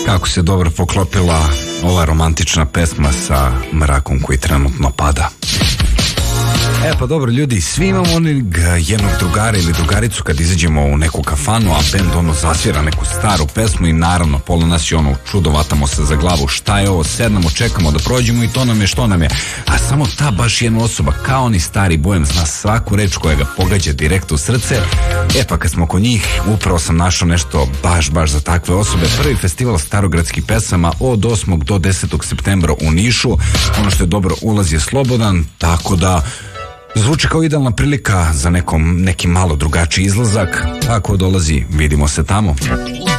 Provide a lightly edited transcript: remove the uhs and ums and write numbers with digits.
Kako se dobro poklopila ova romantična pesma sa mrakom koji trenutno pada. Pa dobro ljudi, svi imamo jednog drugara ili drugaricu kad izađemo u neku kafanu, a bend zasvira neku staru pesmu i naravno pola nas je čudovatamo se za glavu, šta je ovo, sednamo, čekamo da prođemo i to nam je što nam je, a samo ta baš jedna osoba kao oni stari bojem zna svaku reč koja ga pogađa direkt u srce. Pa kad smo kod njih, upravo sam našao nešto baš za takve osobe. Prvi festival starogradskih pesama od 8. do 10. septembra u Nišu. Ono što je dobro, ulaz je slobodan, tako da zvuči kao idealna prilika za neki malo drugačiji izlazak. Ako dolazi, vidimo se tamo.